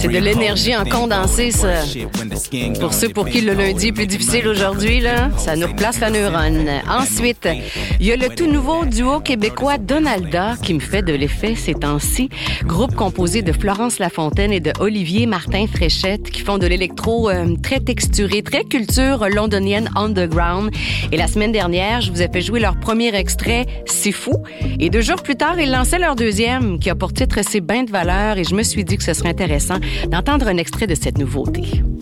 C'est de l'énergie en condensé, ça. Pour ceux pour qui le lundi est plus difficile aujourd'hui, là, ça nous replace la neurone. Ensuite, il y a le tout nouveau duo québécois Donalda qui me fait de l'effet ces temps-ci. Groupe composé de Florence Lafontaine et de Olivier Martin Fréchette qui font de l'électro très texturé, très culture londonienne underground. Et la semaine dernière, je vous ai fait jouer leur premier extrait, C'est fou. Et 2 jours plus tard, ils lançaient leur deuxième qui a pour titre C'est bain de valeur et je me suis dit que ce serait intéressant d'entendre un extrait de cette nouveauté.